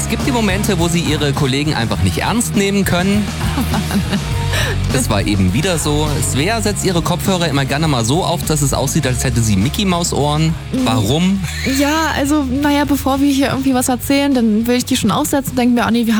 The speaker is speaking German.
Es gibt die Momente, wo sie ihre Kollegen einfach nicht ernst nehmen können. Das war eben wieder so. Svea setzt ihre Kopfhörer immer gerne mal so auf, dass es aussieht, als hätte sie Mickey-Maus-Ohren. Warum? Ja, also, bevor wir hier irgendwie was erzählen, dann will ich die schon aufsetzen und denke mir, wir